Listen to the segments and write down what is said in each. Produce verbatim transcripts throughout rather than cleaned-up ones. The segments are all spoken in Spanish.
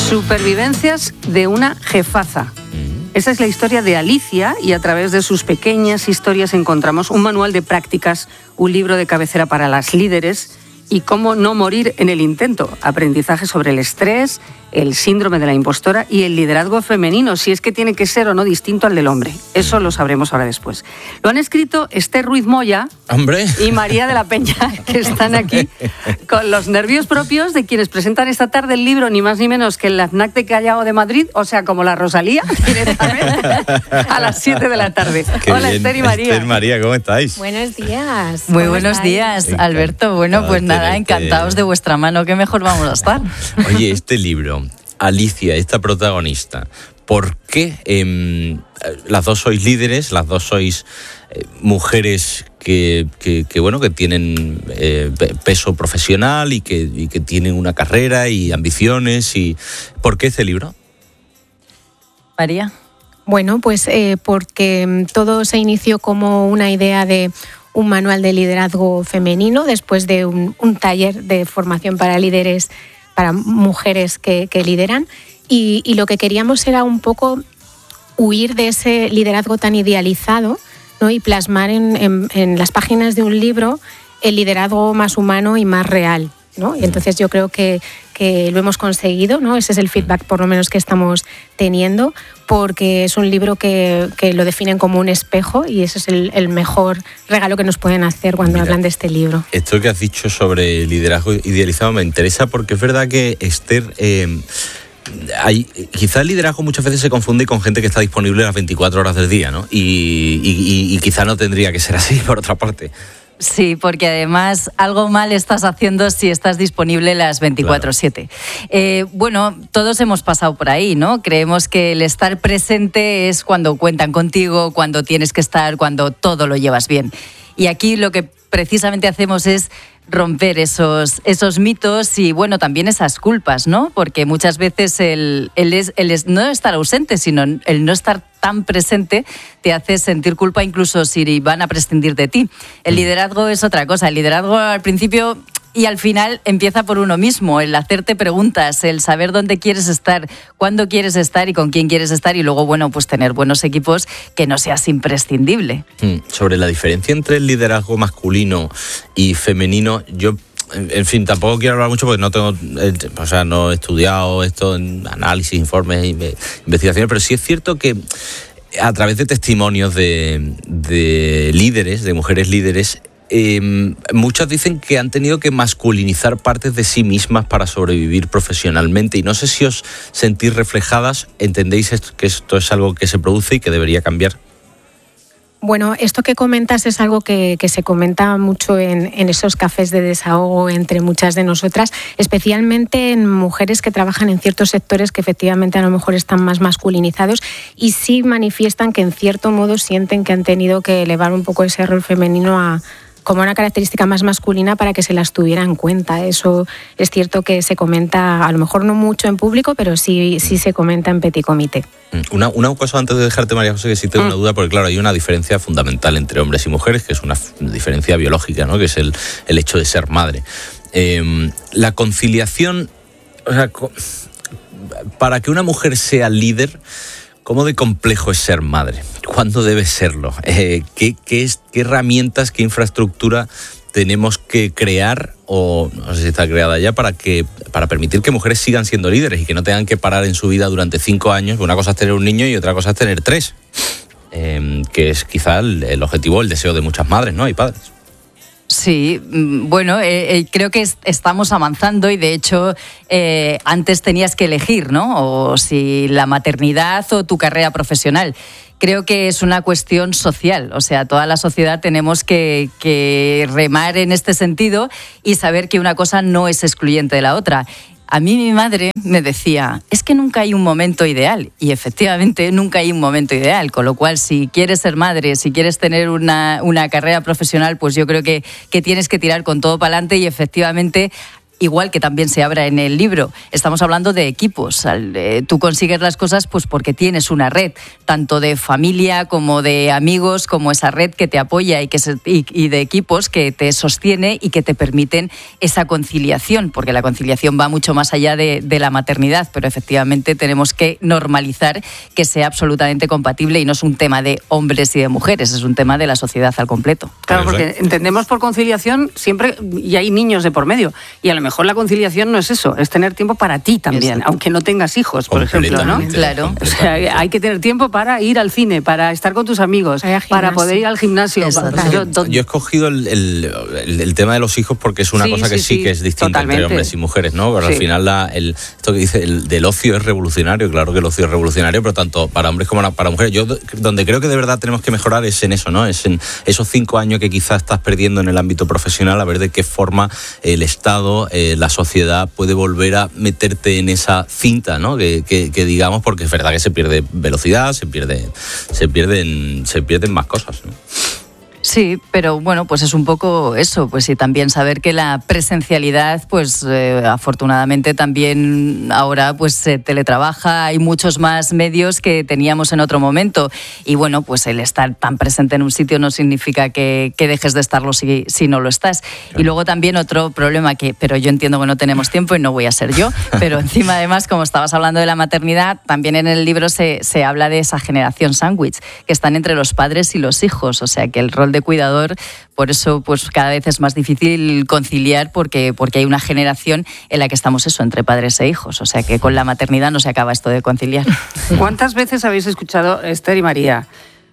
Supervivencias de una jefaza. Esa es la historia de Alicia y a través de sus pequeñas historias encontramos un manual de prácticas, un libro de cabecera para las líderes y cómo no morir en el intento. Aprendizaje sobre el estrés, el síndrome de la impostora y el liderazgo femenino, si es que tiene que ser o no distinto al del hombre. Eso lo sabremos ahora después. Lo han escrito Esther Ruiz Moya ¡Hombre! y María de la Peña, que están aquí con los nervios propios de quienes presentan esta tarde el libro, ni más ni menos que el FNAC de Callao de Madrid, o sea, como la Rosalía, directamente, a las siete de la tarde. Qué Hola, bien. Esther y María. Esther, María, ¿cómo estáis? Buenos días. Muy ¿Cómo buenos estáis? días, Encantado Alberto. Bueno, pues nada, tenerte. encantados de vuestra mano. ¿Qué mejor vamos a estar? Oye, este libro, Alicia, esta protagonista, ¿por qué eh, las dos sois líderes, las dos sois eh, mujeres que, que, que, bueno, que tienen eh, peso profesional y que, y que tienen una carrera y ambiciones? Y ¿por qué este libro? María. Bueno, pues eh, porque todo se inició como una idea de un manual de liderazgo femenino después de un, un taller de formación para líderes, para mujeres que, que lideran, y, y lo que queríamos era un poco huir de ese liderazgo tan idealizado, ¿no? Y plasmar en, en, en las páginas de un libro el liderazgo más humano y más real, ¿no? Y entonces yo creo que, que lo hemos conseguido, ¿no? Ese es el feedback por lo menos que estamos teniendo, porque es un libro que, que lo definen como un espejo y ese es el, el mejor regalo que nos pueden hacer cuando Mira, hablan de este libro. Esto que has dicho sobre liderazgo idealizado me interesa porque es verdad que Esther... Eh, Hay, quizá el liderazgo muchas veces se confunde con gente que está disponible las veinticuatro horas del día, ¿no? Y, y, y quizá no tendría que ser así, por otra parte. Sí, porque además algo mal estás haciendo si estás disponible las veinticuatro siete. Claro. Eh, bueno, todos hemos pasado por ahí, ¿no? Creemos que el estar presente es cuando cuentan contigo, cuando tienes que estar, cuando todo lo llevas bien. Y aquí lo que precisamente hacemos es romper esos, esos mitos y, bueno, también esas culpas, ¿no? Porque muchas veces el, el, es, el es no estar ausente, sino el no estar tan presente te hace sentir culpa incluso si van a prescindir de ti. El liderazgo es otra cosa. El liderazgo al principio y al final empieza por uno mismo, el hacerte preguntas, el saber dónde quieres estar, cuándo quieres estar y con quién quieres estar y luego, bueno, pues tener buenos equipos que no seas imprescindible. Sobre la diferencia entre el liderazgo masculino y femenino, yo... En fin, tampoco quiero hablar mucho porque no tengo, o sea, no he estudiado esto en análisis, informes, investigaciones, pero sí es cierto que a través de testimonios de, de líderes, de mujeres líderes, eh, muchas dicen que han tenido que masculinizar partes de sí mismas para sobrevivir profesionalmente y no sé si os sentís reflejadas, entendéis esto, que esto es algo que se produce y que debería cambiar. Bueno, esto que comentas es algo que, que se comenta mucho en, en esos cafés de desahogo entre muchas de nosotras, especialmente en mujeres que trabajan en ciertos sectores que efectivamente a lo mejor están más masculinizados y sí manifiestan que en cierto modo sienten que han tenido que elevar un poco ese rol femenino a como una característica más masculina para que se las tuviera en cuenta. Eso es cierto que se comenta, a lo mejor no mucho en público, pero sí, sí se comenta en petit comité. Una, una cosa antes de dejarte, María José, que sí tengo una duda, porque claro, hay una diferencia fundamental entre hombres y mujeres, que es una diferencia biológica, ¿no? Que es el, el hecho de ser madre. Eh, la conciliación, o sea, para que una mujer sea líder, ¿cómo de complejo es ser madre? ¿Cuándo debe serlo? Eh, ¿qué, qué, es, ¿Qué herramientas, qué infraestructura tenemos que crear, o no sé si está creada ya, para que para permitir que mujeres sigan siendo líderes y que no tengan que parar en su vida durante cinco años? Una cosa es tener un niño y otra cosa es tener tres, eh, que es quizá el, el objetivo, el deseo de muchas madres, ¿no? Y padres. Sí, bueno, eh, eh, creo que es, estamos avanzando y de hecho eh, antes tenías que elegir, ¿no? O si la maternidad o tu carrera profesional. Creo que es una cuestión social, o sea, toda la sociedad tenemos que, que remar en este sentido y saber que una cosa no es excluyente de la otra. A mí mi madre me decía, es que nunca hay un momento ideal. Y efectivamente nunca hay un momento ideal. Con lo cual, si quieres ser madre, si quieres tener una, una carrera profesional, pues yo creo que, que tienes que tirar con todo para adelante y efectivamente igual que también se habla en el libro. Estamos hablando de equipos. Tú consigues las cosas pues porque tienes una red, tanto de familia como de amigos, como esa red que te apoya y, que se, y, y de equipos que te sostiene y que te permiten esa conciliación, porque la conciliación va mucho más allá de, de la maternidad, pero efectivamente tenemos que normalizar que sea absolutamente compatible y no es un tema de hombres y de mujeres, es un tema de la sociedad al completo. Claro, porque entendemos por conciliación siempre, y hay niños de por medio, y a lo mejor la conciliación no es eso, es tener tiempo para ti también, exacto, aunque no tengas hijos, por ejemplo, ¿no? Claro. O sea, hay que tener tiempo para ir al cine, para estar con tus amigos, para poder ir al gimnasio. Para, yo, yo he escogido el, el, el, el tema de los hijos porque es una sí, cosa que sí, sí, sí que es distinta totalmente entre hombres y mujeres, ¿no? Pero sí, al final la, el, esto que dice el del ocio es revolucionario, claro que el ocio es revolucionario, pero tanto para hombres como para mujeres. Yo donde creo que de verdad tenemos que mejorar es en eso, ¿no? Es en esos cinco años que quizás estás perdiendo en el ámbito profesional, a ver de qué forma el Estado, eh, la sociedad puede volver a meterte en esa cinta, ¿no? Que, que, que digamos, porque es verdad que se pierde velocidad, se pierde, se pierden, se pierden más cosas, ¿no? Sí, pero bueno, pues es un poco eso, pues y también saber que la presencialidad, pues eh, afortunadamente también ahora pues se teletrabaja, hay muchos más medios que teníamos en otro momento y bueno, pues el estar tan presente en un sitio no significa que, que dejes de estarlo si, si no lo estás. Claro. Y luego también otro problema que, pero yo entiendo que no tenemos tiempo y no voy a ser yo, pero encima además, como estabas hablando de la maternidad, también en el libro se, se habla de esa generación sándwich, que están entre los padres y los hijos, o sea que el rol de cuidador, por eso pues cada vez es más difícil conciliar porque, porque hay una generación en la que estamos eso, entre padres e hijos, o sea que con la maternidad no se acaba esto de conciliar. ¿Cuántas veces habéis escuchado, Esther y María,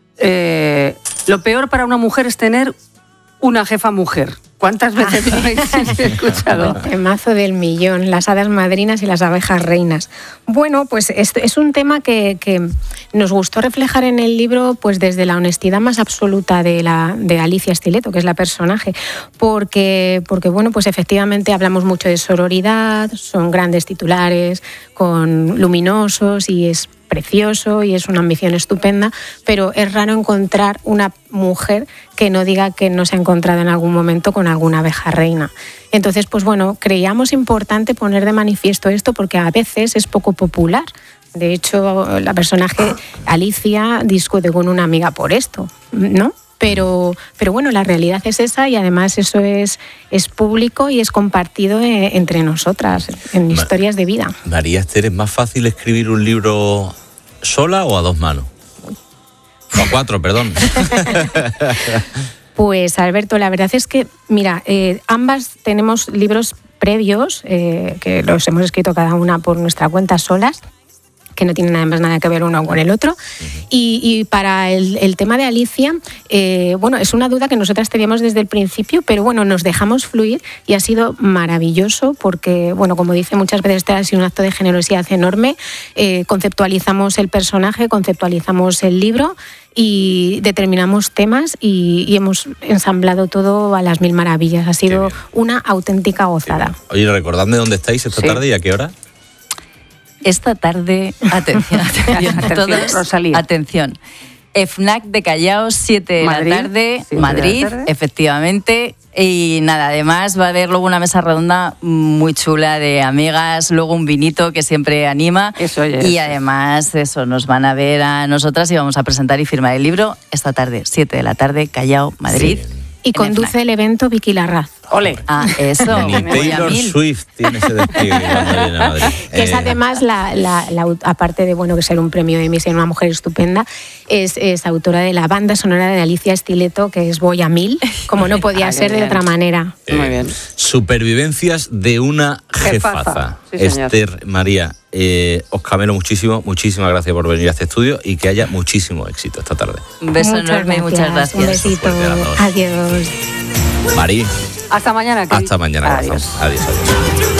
eh, lo peor para una mujer es tener una jefa mujer? ¿Cuántas veces lo habéis escuchado? El temazo del millón, las hadas madrinas y las abejas reinas. Bueno, pues es, es un tema que, que nos gustó reflejar en el libro pues desde la honestidad más absoluta de, la, de Alicia Stiletto, que es la personaje, porque, porque bueno, pues efectivamente hablamos mucho de sororidad, son grandes titulares, con luminosos y es precioso y es una ambición estupenda, pero es raro encontrar una mujer que no diga que no se ha encontrado en algún momento con alguna abeja reina. Entonces, pues bueno, creíamos importante poner de manifiesto esto porque a veces es poco popular. De hecho, la personaje Alicia discute con una amiga por esto, ¿no? Pero, pero bueno, la realidad es esa y además eso es, es público y es compartido entre nosotras en historias de vida. María Esther, ¿es más fácil escribir un libro sola o a dos manos? O a cuatro, perdón. Pues Alberto, la verdad es que, mira, eh, ambas tenemos libros previos eh, que los hemos escrito cada una por nuestra cuenta solas, que no tienen además nada que ver uno con el otro. Y, y para el, el tema de Alicia, eh, bueno, es una duda que nosotras teníamos desde el principio, pero bueno, nos dejamos fluir y ha sido maravilloso porque, bueno, como dice muchas veces, este ha sido un acto de generosidad enorme. Eh, conceptualizamos el personaje, conceptualizamos el libro y determinamos temas y, y hemos ensamblado todo a las mil maravillas. Ha sido una auténtica gozada. Oye, recordadme dónde estáis esta sí. tarde y a qué hora. Esta tarde, atención, atención, todos, Rosalía. Atención. FNAC de Callao, siete de Madrid, la tarde, sí, Madrid, la tarde. Efectivamente. Y nada, además va a haber luego una mesa redonda muy chula de amigas, luego un vinito que siempre anima. Eso es. Y además, eso, nos van a ver a nosotras y vamos a presentar y firmar el libro esta tarde, siete de la tarde, Callao, Madrid. Sí. Y conduce el evento Vicky Larraz. Ole. Ah, eso. Ni Taylor Swift tiene ese despliegue cuando viene a Madrid. Que es además, la, la, la, aparte de bueno que ser un premio Emmy, ser una mujer estupenda, es, es autora de la banda sonora de Alicia Stiletto, que es Voy a Mil, como no podía ser de otra manera. Eh, Muy bien. Supervivencias de una jefaza. jefaza. Sí, Esther, María, eh, os camelo muchísimo, muchísimas gracias por venir a este estudio y que haya muchísimo éxito esta tarde. Un beso muchas enorme, gracias. Muchas gracias. Un besito. Adiós. Marí. Hasta mañana. Kevin. Hasta mañana. Adiós. Adiós, adiós.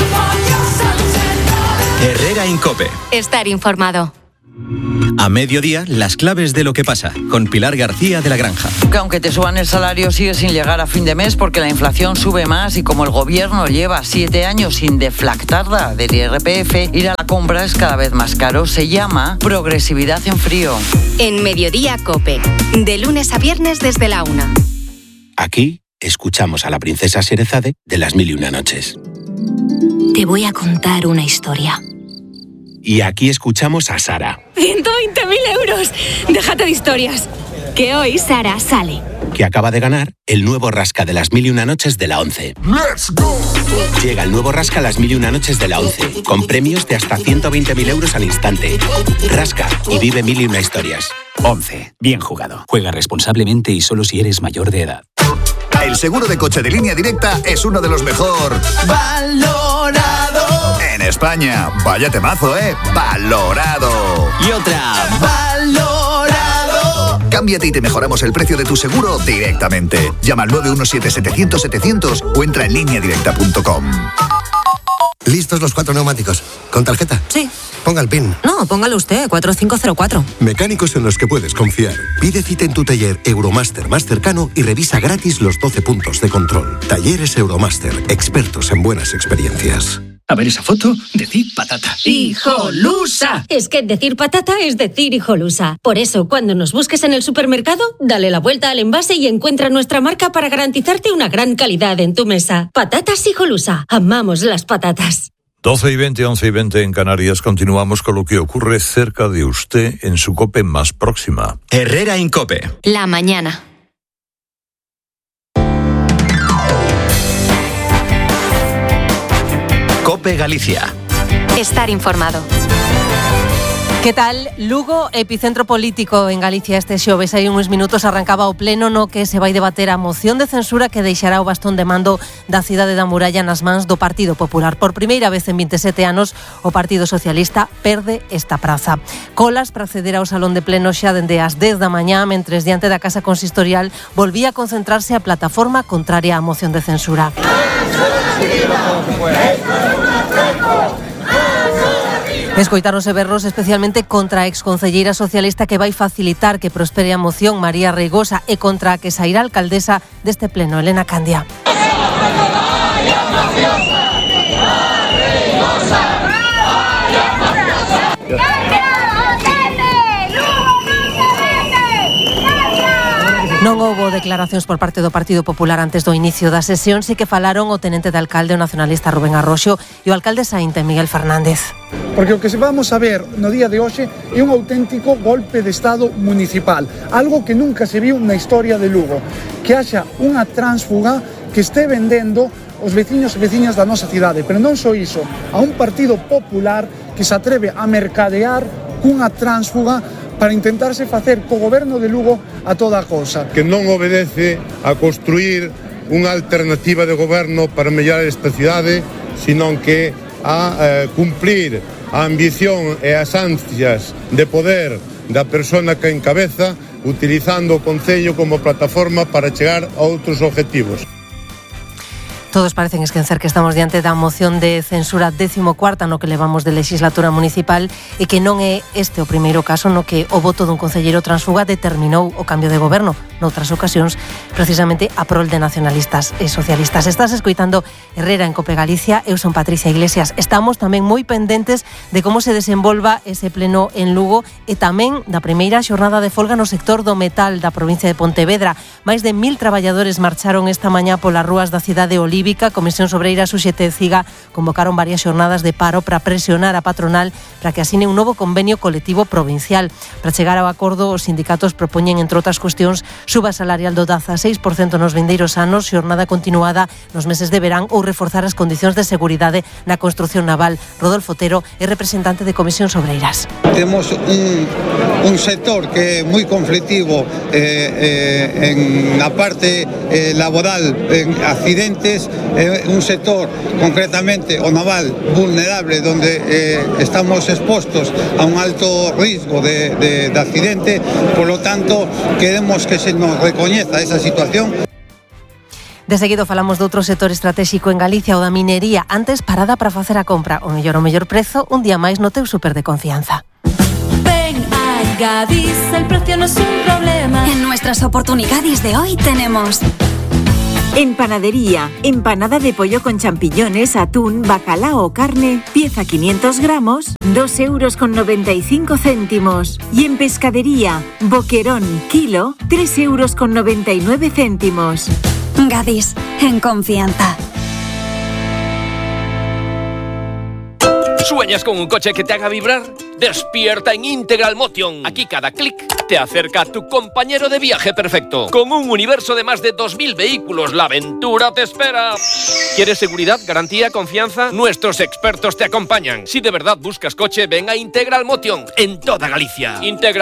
Herrera Incope. Estar informado. A mediodía, las claves de lo que pasa, con Pilar García de la Granja. Que aunque te suban el salario, sigue sin llegar a fin de mes porque la inflación sube más y como el gobierno lleva siete años sin deflactarla del I R P F, ir a la compra es cada vez más caro. Se llama progresividad en frío. En Mediodía Cope, de lunes a viernes desde la una. Aquí escuchamos a la princesa Sherezade de Las Mil y Una Noches. Te voy a contar una historia. Y aquí escuchamos a Sara. ¡ciento veinte mil euros! Déjate de historias. Que hoy Sara sale. Que acaba de ganar el nuevo Rasca de las Mil y Una Noches de la ONCE. ¡Let's go! Llega el nuevo Rasca Las Mil y Una Noches de la ONCE, con premios de hasta ciento veinte mil euros al instante. Rasca y vive mil y una historias. ONCE. Bien jugado. Juega responsablemente y solo si eres mayor de edad. El seguro de coche de Línea Directa es uno de los mejor valorado en España. Vaya temazo, ¿eh? Valorado. Y otra. Valorado. Cámbiate y te mejoramos el precio de tu seguro directamente. Llama al nueve uno siete, setecientos, setecientos o entra en línea directa punto com. ¿Listos los cuatro neumáticos? ¿Con tarjeta? Sí. Ponga el PIN. No, póngalo usted, cuatro cinco cero cuatro. Mecánicos en los que puedes confiar. Pide cita en tu taller Euromaster más cercano y revisa gratis los doce puntos de control. Talleres Euromaster, expertos en buenas experiencias. A ver esa foto, decir patata. ¡Hijolusa! Es que decir patata es decir hijolusa. Por eso, cuando nos busques en el supermercado, dale la vuelta al envase y encuentra nuestra marca para garantizarte una gran calidad en tu mesa. Patatas hijolusa. Amamos las patatas. doce y veinte, once y veinte en Canarias. Continuamos con lo que ocurre cerca de usted en su COPE más próxima. Herrera Incope. La mañana. COPE Galicia. Estar informado. Que tal? Lugo, epicentro político en Galicia este xoves. Hai uns minutos arrancaba o pleno no que se vai debater a moción de censura que deixará o bastón de mando da cidade da Muralla nas mans do Partido Popular. Por primeira vez en veintisiete anos, o Partido Socialista perde esta praza. Colas para acceder ao salón de pleno xa dende as dez da mañá, mentres diante da Casa Consistorial volvía a concentrarse a plataforma contraria á moción de censura. Escoitáronse berros especialmente contra a exconcelleira socialista que vai facilitar que prospere a moción, María Reigosa, e contra a que sairá alcaldesa deste pleno, Elena Candia. Non houbo declaracións por parte do Partido Popular antes do inicio da sesión, si que falaron o tenente de alcalde, o nacionalista Rubén Arroxo, e o alcalde saínte, Miguel Fernández. Porque o que se vamos a ver no día de hoxe é un auténtico golpe de Estado municipal, algo que nunca se viu na historia de Lugo, que haxa unha tránsfuga que este vendendo os veciños e veciñas da nosa cidade, pero non só iso, a un Partido Popular que se atreve a mercadear cunha tránsfuga para intentarse facer co goberno de Lugo a toda a cousa. Que non obedece a construir unha alternativa de goberno para mellorar esta cidade, senón que a eh, cumplir a ambición e as ansias de poder da persona que encabeza, utilizando o Concello como plataforma para chegar a outros objetivos. Todos parecen esquecer que estamos diante da moción de censura décimo cuarta no que levamos de legislatura municipal e que non é este o primeiro caso no que o voto dun concelleiro transfuga determinou o cambio de goberno. Noutras ocasións, precisamente a prol de nacionalistas e socialistas. Estás escoitando Herrera en COPE Galicia, eu son Patricia Iglesias. Estamos tamén moi pendentes de como se desenvolva ese pleno en Lugo e tamén da primeira xornada de folga no sector do metal da provincia de Pontevedra. Máis de mil traballadores marcharon esta mañá polas rúas da cidade olívica. Comisión Sobreira Suxete e Ciga convocaron varias xornadas de paro para presionar a patronal para que asine un novo convenio colectivo provincial. Para chegar ao acordo, os sindicatos propoñen, entre outras cuestións, suba salarial do dezaseis por cento nos vindeiros anos, xornada continuada nos meses de verán ou reforzar as condicións de seguridade na construción naval. Rodolfo Otero é representante de Comisión Sobreiras. Temos un, un sector que é moi conflictivo eh, eh, en na parte eh, laboral, en accidentes, eh, un sector concretamente o naval vulnerable donde eh, estamos expostos a un alto riesgo de, de, de accidente, por lo tanto queremos que se nos recoñeza esa situación. De seguido falamos de outro sector estratégico en Galicia, o da minería. Antes, parada para facer a compra. O mellor o mellor prezo, un día máis no teu súper de confianza. Ven a Gadis, el precio no es un problema. En nuestras oportunidades de hoy tenemos... En panadería, empanada de pollo con champiñones, atún, bacalao o carne, pieza quinientos gramos, dos euros con noventa y cinco céntimos. Y en pescadería, boquerón, kilo, tres euros con noventa y nueve céntimos. Gadis, en confianza. ¿Sueñas con un coche que te haga vibrar? Despierta en Integral Motion. Aquí cada clic te acerca a tu compañero de viaje perfecto. Con un universo de más de dos mil vehículos, la aventura te espera. ¿Quieres seguridad, garantía, confianza? Nuestros expertos te acompañan. Si de verdad buscas coche, ven a Integral Motion en toda Galicia. Integral